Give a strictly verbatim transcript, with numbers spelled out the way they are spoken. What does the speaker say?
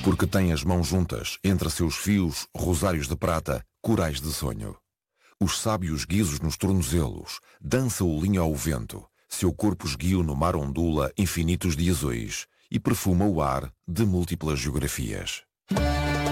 Porque tem as mãos juntas, entre seus fios, rosários de prata, corais de sonho. Os sábios guizos nos tornozelos, dança o linho ao vento, seu corpo esguio no mar ondula infinitos de azuis e perfuma o ar de múltiplas geografias.